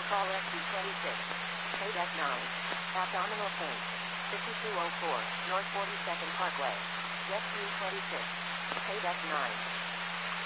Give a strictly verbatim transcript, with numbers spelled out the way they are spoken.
call S D twenty-six. Paid F nine. Abdominal pain. fifty-two oh four, North forty-second Parkway. Jet three twenty-six. Paid F nine.